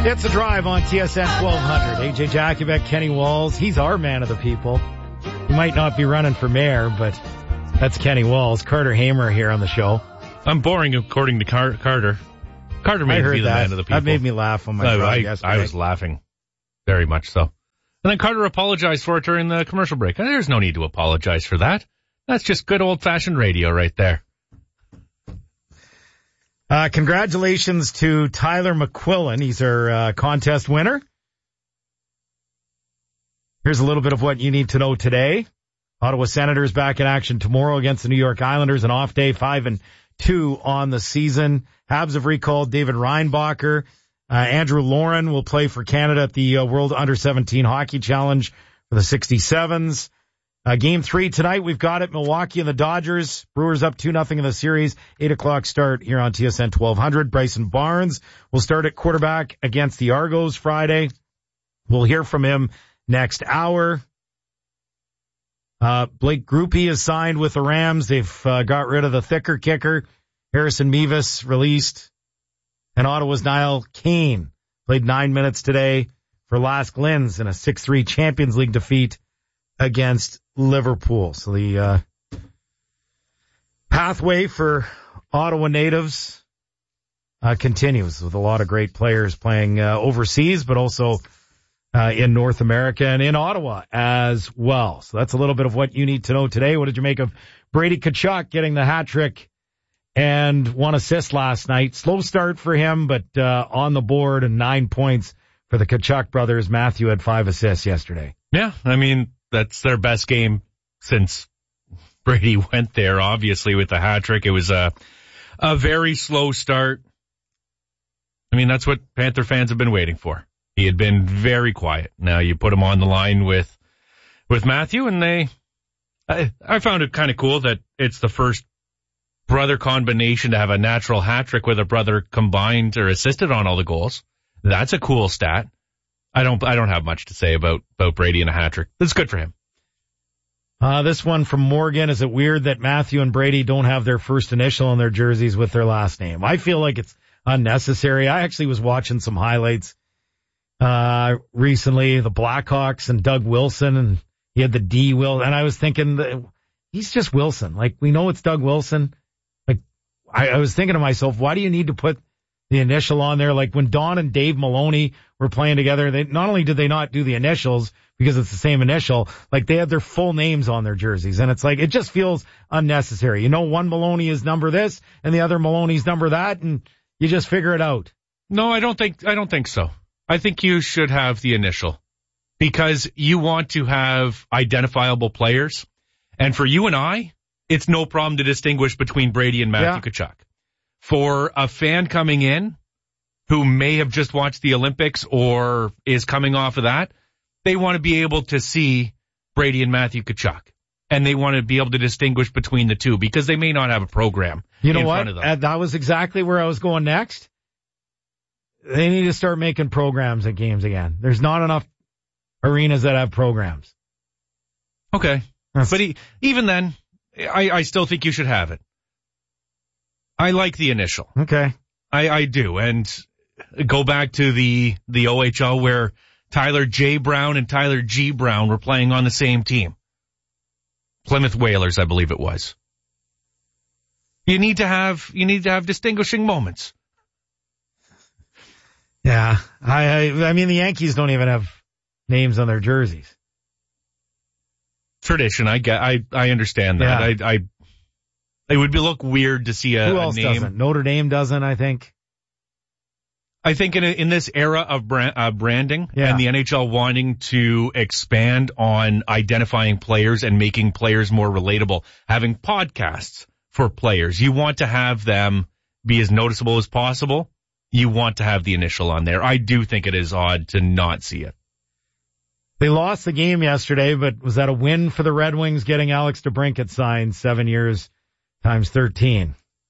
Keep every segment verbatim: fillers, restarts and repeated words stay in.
It's a drive on T S N twelve hundred. A J Jakubek, Kenny Walls. He's our man of the people. He might not be running for mayor, but that's Kenny Walls. Carter Hamer here on the show. I'm boring according to Car- Carter. Carter may be the that. man of the people. That made me laugh on my no, drive I, yesterday. I was laughing very much so. And then Carter apologized for it during the commercial break. And there's no need to apologize for that. That's just good old-fashioned radio right there. Uh, congratulations to Tyler McQuillan. He's our uh, contest winner. Here's a little bit of what you need to know today. Ottawa Senators back in action tomorrow against the New York Islanders. An off day, five and two on the season. Habs have recalled David Reinbacher. Uh, Andrew Lauren will play for Canada at the uh, World Under seventeen Hockey Challenge for the sixty-sevens. Uh, game three tonight, we've got it. Milwaukee and the Dodgers. Brewers up two nothing in the series. eight o'clock start here on T S N twelve hundred. Bryson Barnes will start at quarterback against the Argos Friday. We'll hear from him next hour. Uh, Blake Grupe is signed with the Rams. They've uh, got rid of the thicker kicker. Harrison Mevis released. And Ottawa's Niall Kane played nine minutes today for Lask Linz in a six three Champions League defeat against Liverpool. So the uh, pathway for Ottawa natives uh, continues with a lot of great players playing uh, overseas, but also uh, in North America and in Ottawa as well. So that's a little bit of what you need to know today. What did you make of Brady Tkachuk getting the hat trick and one assist last night? Slow start for him, but uh, on the board and nine points for the Tkachuk brothers. Matthew had five assists yesterday. Yeah, I mean, that's their best game since Brady went there, obviously, with the hat trick. It was a, a very slow start. I mean, that's what Panther fans have been waiting for. He had been very quiet. Now you put him on the line with with Matthew, and they, I, I found it kind of cool that it's the first brother combination to have a natural hat trick with a brother combined or assisted on all the goals. That's a cool stat. I don't, I don't have much to say about, about Brady and a hat trick. It's good for him. Uh, this one from Morgan. Is it weird that Matthew and Brady don't have their first initial on their jerseys with their last name? I feel like it's unnecessary. I actually was watching some highlights, uh, recently, the Blackhawks and Doug Wilson, and he had the D Will, and I was thinking that he's just Wilson. Like, we know it's Doug Wilson. Like, I, I was thinking to myself, why do you need to put the initial on there? Like when Don and Dave Maloney were playing together, they not only did they not do the initials because it's the same initial, like they had their full names on their jerseys. And it's like, it just feels unnecessary. You know, one Maloney is number this and the other Maloney's number that, and you just figure it out. No, I don't think, I don't think so. I think you should have the initial because you want to have identifiable players. And for you and I, it's no problem to distinguish between Brady and Matthew yeah. Tkachuk. For a fan coming in who may have just watched the Olympics or is coming off of that, they want to be able to see Brady and Matthew Tkachuk. And they want to be able to distinguish between the two because they may not have a program you know in what? front of them. Uh, that was exactly where I was going next. They need to start making programs at games again. There's not enough arenas that have programs. Okay. That's... But he, even then, I, I still think you should have it. I like the initial. Okay. I, I do. And go back to the, the O H L where Tyler J. Brown and Tyler G. Brown were playing on the same team. Plymouth Whalers, I believe it was. You need to have, you need to have distinguishing moments. Yeah. I, I, I mean, the Yankees don't even have names on their jerseys. Tradition. I get, I, I understand that. Yeah. I, I, it would be look weird to see a, Who else a name. Doesn't? Notre Dame doesn't, I think. I think in a, in this era of brand, uh, branding yeah. and the N H L wanting to expand on identifying players and making players more relatable, having podcasts for players, you want to have them be as noticeable as possible. You want to have the initial on there. I do think it is odd to not see it. They lost the game yesterday, but was that a win for the Red Wings getting Alex DeBrincat signed seven years times thirteen?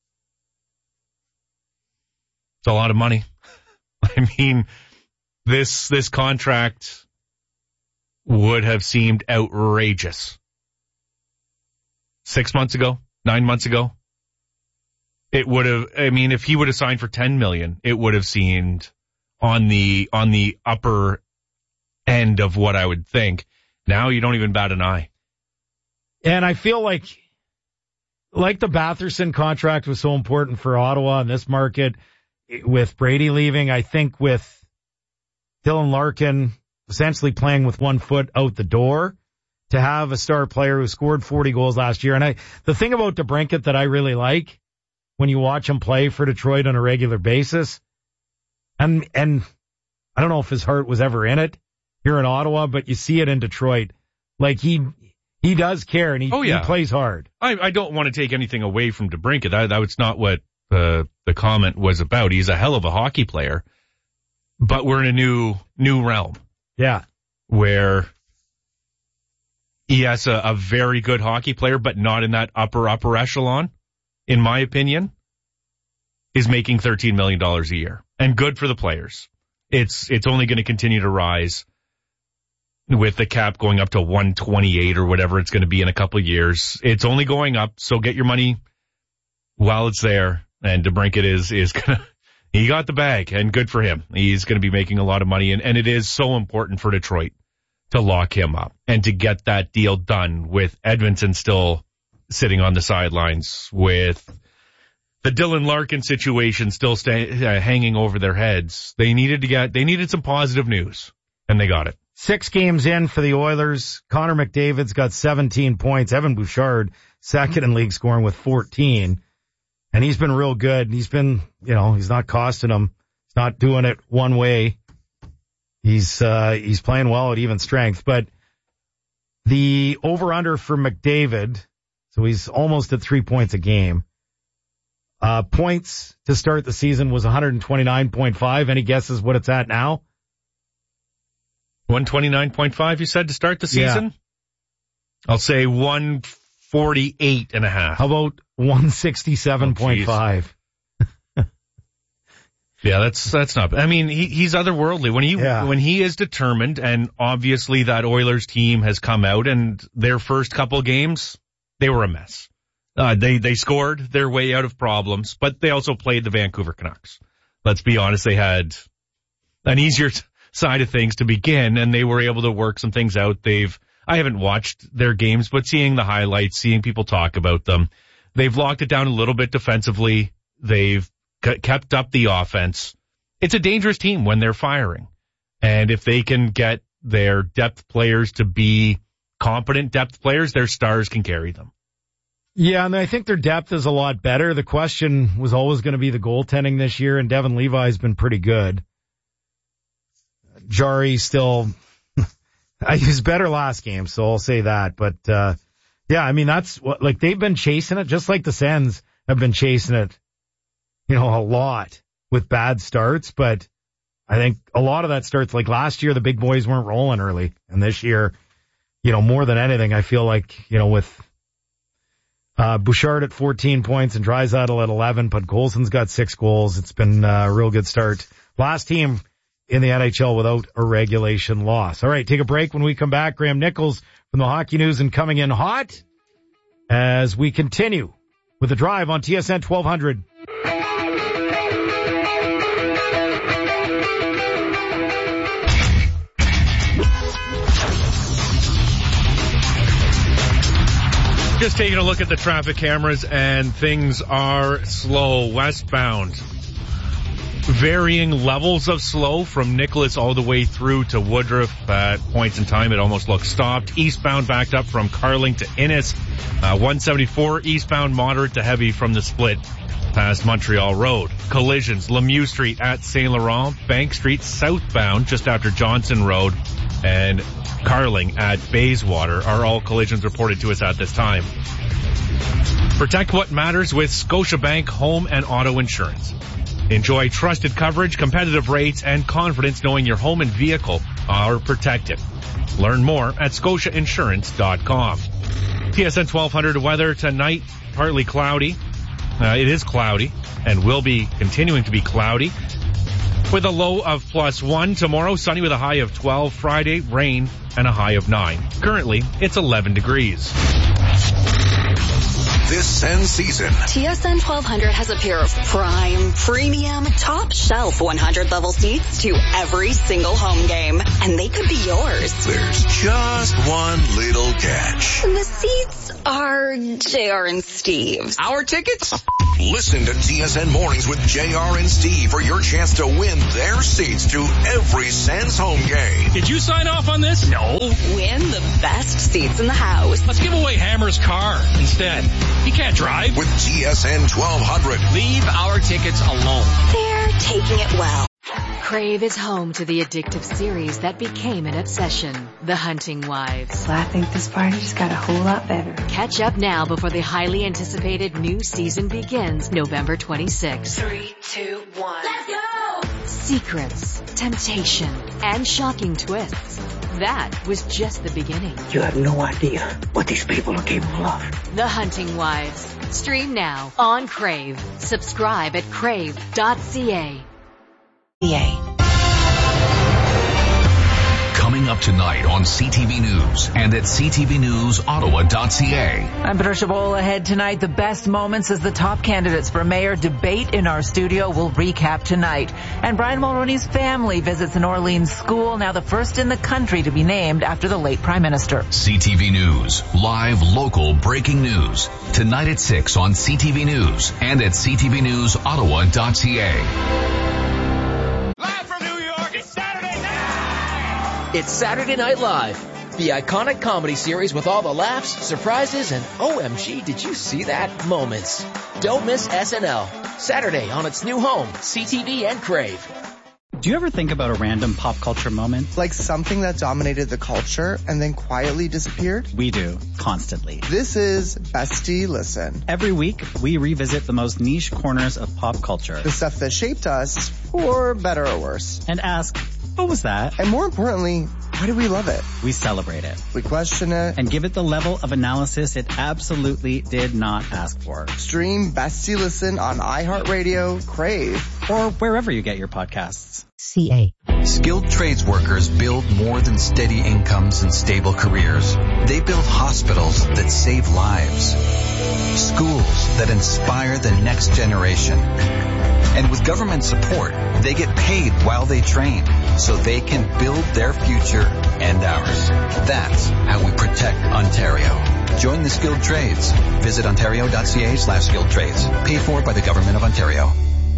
It's a lot of money. I mean, this, this contract would have seemed outrageous six months ago, nine months ago. It would have, I mean, if he would have signed for ten million dollars, it would have seemed on the on the upper end of what I would think. Now you don't even bat an eye. And I feel like, like the Batherson contract was so important for Ottawa in this market, with Brady leaving, I think with Dylan Larkin essentially playing with one foot out the door, to have a star player who scored forty goals last year. And I, the thing about DeBrincat that I really like when you watch him play for Detroit on a regular basis, and, and I don't know if his heart was ever in it here in Ottawa, but you see it in Detroit. Like he, he does care and he, oh, yeah. he plays hard. I, I don't want to take anything away from DeBrincat. That, that was not what uh, the comment was about. He's a hell of a hockey player, but we're in a new, new realm. Yeah. Where he has a, a very good hockey player, but not in that upper, upper echelon, in my opinion, is making thirteen million dollars a year. And good for the players. It's, it's only going to continue to rise with the cap going up to one twenty-eight or whatever it's going to be in a couple of years. It's only going up, so get your money while it's there. And DeBrincat is, is going to, he got the bag, and good for him. He's going to be making a lot of money, and, and it is so important for Detroit to lock him up and to get that deal done with Edmonton still sitting on the sidelines, with the Dylan Larkin situation still stay, uh, hanging over their heads. They needed to get, they needed some positive news, and they got it. Six games in for the Oilers. Connor McDavid's got seventeen points. Evan Bouchard, second in league scoring with fourteen. And he's been real good. He's been, you know, he's not costing them. He's not doing it one way. He's, uh, he's playing well at even strength, but the over-under for McDavid, so he's almost at three points a game. Uh, points to start the season was one twenty-nine point five. Any guesses what it's at now? one twenty-nine point five, you said, to start the season? Yeah. I'll say one forty-eight and a half. How about one sixty-seven point five? Oh, yeah, that's, that's not, I mean, he, he's otherworldly. When he, yeah. when he is determined, and obviously that Oilers team has come out, and their first couple games, they were a mess. Uh, they, they scored their way out of problems, but they also played the Vancouver Canucks. Let's be honest, they had an easier t- side of things to begin, and they were able to work some things out. They've, I haven't watched their games, but seeing the highlights, seeing people talk about them, they've locked it down a little bit defensively. They've c- kept up the offense. It's a dangerous team when they're firing. And if they can get their depth players to be competent depth players, their stars can carry them. Yeah, and I think their depth is a lot better. The question was always going to be the goaltending this year, and Devin Levi's been pretty good. Jari still, he was better last game, so I'll say that. But, uh, yeah, I mean, that's what, like, they've been chasing it, just like the Sens have been chasing it, you know, a lot with bad starts. But I think a lot of that starts, like last year, the big boys weren't rolling early. And this year, you know, more than anything, I feel like, you know, with, uh, Bouchard at fourteen points and Draisaitl at eleven, but Golson's got six goals. It's been a real good start. Last team in the N H L without a regulation loss. All right, take a break. When we come back, Graham Nichols from the Hockey News and coming in hot as we continue with the drive on T S N twelve hundred. Just taking a look at the traffic cameras, and things are slow westbound. Varying levels of slow from Nicholas all the way through to Woodruff. At points in time, it almost looks stopped. Eastbound backed up from Carling to Innis. Uh, one seventy-four eastbound moderate to heavy from the split past Montreal Road. Collisions, Lemieux Street at Saint Laurent. Bank Street southbound just after Johnson Road. And Carling at Bayswater are all collisions reported to us at this time. Protect what matters with Scotiabank Home and Auto Insurance. Enjoy trusted coverage, competitive rates, and confidence knowing your home and vehicle are protected. Learn more at scotia insurance dot com. T S N twelve hundred weather tonight, partly cloudy. Uh, it is cloudy and will be continuing to be cloudy with a low of plus one. Tomorrow, sunny with a high of twelve. Friday, rain and a high of nine. Currently, it's eleven degrees. this Sens season. T S N twelve hundred has a pair of prime, premium, top shelf one hundred level seats to every single home game. And they could be yours. There's just one little catch. The seats are J R and Steve's. Our tickets? Listen to T S N Mornings with J R and Steve for your chance to win their seats to every Sens home game. Did you sign off on this? No. Win the best seats in the house. Let's give away Hammer's car instead. He can't drive. With T S N twelve hundred. Leave our tickets alone. They're taking it well. Crave is home to the addictive series that became an obsession, The Hunting Wives. I think this party just got a whole lot better. Catch up now before the highly anticipated new season begins November twenty-sixth. Three, two, one. Let's go! Secrets, temptation, and shocking twists. That was just the beginning. You have no idea what these people are capable of. The Hunting Wives. Stream now on Crave. Subscribe at crave dot c a. Coming up tonight on C T V News and at c t v news ottawa dot c a. I'm Patricia Bowl. Ahead tonight, the best moments as the top candidates for mayor debate in our studio. We'll recap tonight. And Brian Mulroney's family visits an Orleans school, now the first in the country to be named after the late Prime Minister. C T V News, live local breaking news. Tonight at six on C T V News and at c t v news ottawa dot c a. It's Saturday Night Live, the iconic comedy series with all the laughs, surprises, and O M G, did you see that moments. Don't miss S N L, Saturday on its new home, C T V and Crave. Do you ever think about a random pop culture moment? Like something that dominated the culture and then quietly disappeared? We do, constantly. This is Bestie Listen. Every week, we revisit the most niche corners of pop culture. The stuff that shaped us, for better or worse. And ask, what was that? And more importantly, why do we love it? We celebrate it. We question it. And give it the level of analysis it absolutely did not ask for. Stream Bestie Listen on iHeartRadio, Crave, or wherever you get your podcasts. C A. Skilled trades workers build more than steady incomes and stable careers. They build hospitals that save lives, schools that inspire the next generation. And with government support, they get paid while they train so they can build their future and ours. That's how we protect Ontario. Join the skilled trades. Visit ontario dot c a slash skilled trades. Paid for by the Government of Ontario.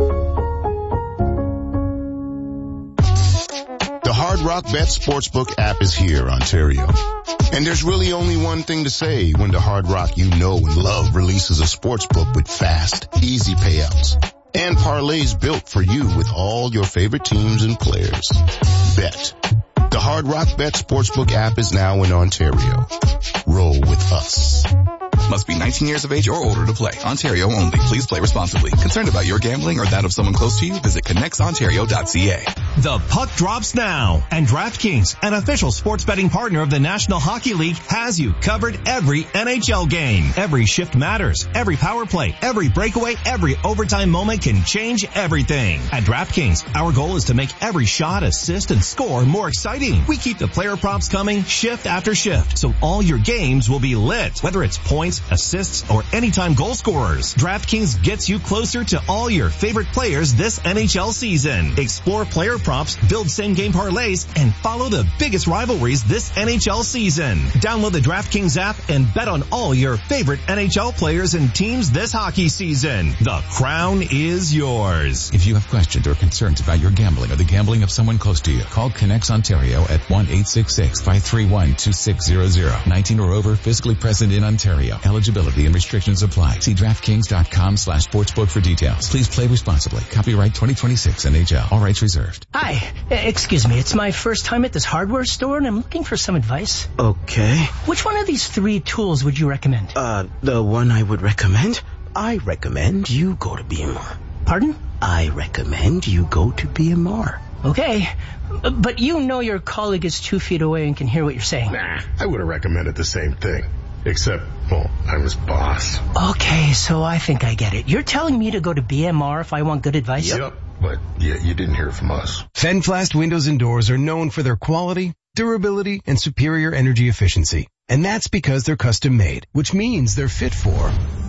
The Hard Rock Bet Sportsbook app is here, Ontario. And there's really only one thing to say when the Hard Rock you know and love releases a sportsbook with fast, easy payouts and parlays built for you with all your favorite teams and players. Bet. The Hard Rock Bet Sportsbook app is now in Ontario. Roll with us. Must be nineteen years of age or older to play. Ontario only. Please play responsibly. Concerned about your gambling or that of someone close to you? Visit connects ontario dot c a. The puck drops now, and DraftKings, an official sports betting partner of the National Hockey League, has you covered every N H L game. Every shift matters. Every power play, every breakaway, every overtime moment can change everything. At DraftKings, our goal is to make every shot, assist, and score more exciting. We keep the player props coming shift after shift, so all your games will be lit, whether it's points, assists, or anytime goal scorers. DraftKings gets you closer to all your favorite players this N H L season. Explore player props, build same-game parlays, and follow the biggest rivalries this N H L season. Download the DraftKings app and bet on all your favorite N H L players and teams this hockey season. The crown is yours. If you have questions or concerns about your gambling or the gambling of someone close to you, call Connects Ontario at one eight six six, five three one, two six zero zero. nineteen or over, physically present in Ontario. Eligibility and restrictions apply. See DraftKings.com slash sportsbook for details. Please play responsibly. Copyright twenty twenty-six N H L. All rights reserved. Hi. Excuse me. It's my first time at this hardware store, and I'm looking for some advice. Okay. Which one of these three tools would you recommend? Uh, the one I would recommend? I recommend you go to B M R. Pardon? I recommend you go to B M R. Okay. But you know your colleague is two feet away and can hear what you're saying. Nah, I would have recommended the same thing. Except, well, I'm his boss. Okay, so I think I get it. You're telling me to go to B M R if I want good advice? Yep, but yeah, you didn't hear it from us. Fenflast windows and doors are known for their quality, durability, and superior energy efficiency. And that's because they're custom made, which means they're fit for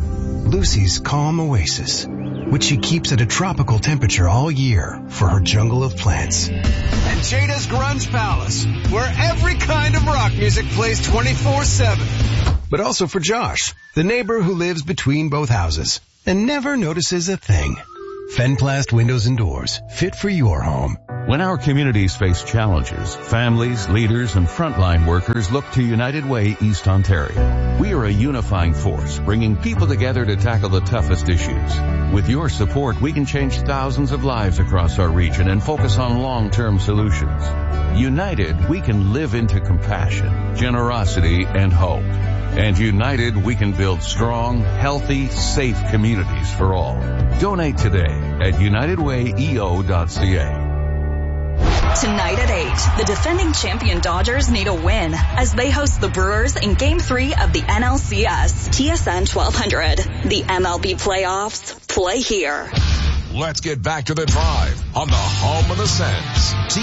Lucy's calm oasis, which she keeps at a tropical temperature all year for her jungle of plants. And Jada's Grunge Palace, where every kind of rock music plays twenty-four seven. But also for Josh, the neighbor who lives between both houses and never notices a thing. Fenplast windows and doors, fit for your home. When our communities face challenges, families, leaders, and frontline workers look to United Way East Ontario. We are a unifying force, bringing people together to tackle the toughest issues. With your support, we can change thousands of lives across our region and focus on long-term solutions. United, we can live into compassion, generosity, and hope. And united, we can build strong, healthy, safe communities for all. Donate today at united way e o dot c a. Tonight at eight, the defending champion Dodgers need a win as they host the Brewers in Game three of the N L C S. T S N twelve hundred. The M L B playoffs play here. Let's get back to the drive on the home of the Sens.